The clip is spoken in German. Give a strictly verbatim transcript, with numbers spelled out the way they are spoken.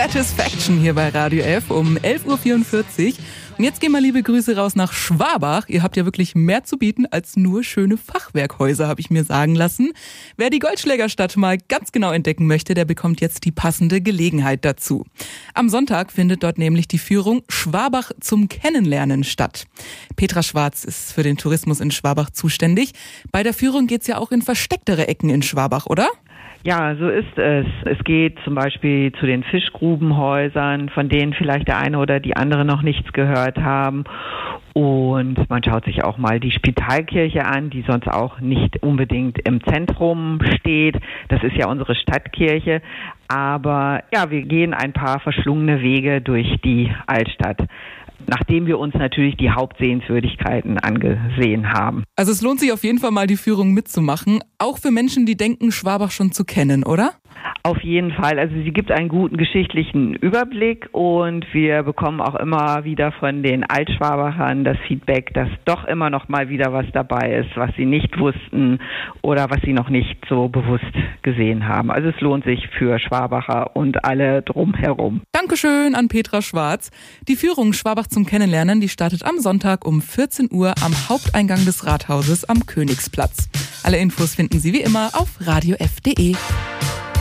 Satisfaction hier bei Radio F um elf Uhr vierundvierzig. Und jetzt gehen mal liebe Grüße raus nach Schwabach. Ihr habt ja wirklich mehr zu bieten als nur schöne Fachwerkhäuser, habe ich mir sagen lassen. Wer die Goldschlägerstadt mal ganz genau entdecken möchte, der bekommt jetzt die passende Gelegenheit dazu. Am Sonntag findet dort nämlich die Führung Schwabach zum Kennenlernen statt. Petra Schwarz ist für den Tourismus in Schwabach zuständig. Bei der Führung geht's ja auch in verstecktere Ecken in Schwabach, oder? Ja, so ist es. Es geht zum Beispiel zu den Fischgrubenhäusern, von denen vielleicht der eine oder die andere noch nichts gehört haben. Und man schaut sich auch mal die Spitalkirche an, die sonst auch nicht unbedingt im Zentrum steht. Das ist ja unsere Stadtkirche. Aber ja, wir gehen ein paar verschlungene Wege durch die Altstadt, nachdem wir uns natürlich die Hauptsehenswürdigkeiten angesehen haben. Also es lohnt sich auf jeden Fall mal, die Führung mitzumachen, auch für Menschen, die denken, Schwabach schon zu kennen, oder? Auf jeden Fall. Also sie gibt einen guten geschichtlichen Überblick und wir bekommen auch immer wieder von den Altschwabachern das Feedback, dass doch immer noch mal wieder was dabei ist, was sie nicht wussten oder was sie noch nicht so bewusst gesehen haben. Also es lohnt sich für Schwabacher und alle drumherum. Dankeschön an Petra Schwarz. Die Führung Schwabach zum Kennenlernen, die startet am Sonntag um vierzehn Uhr am Haupteingang des Rathauses am Königsplatz. Alle Infos finden Sie wie immer auf radio f punkt de.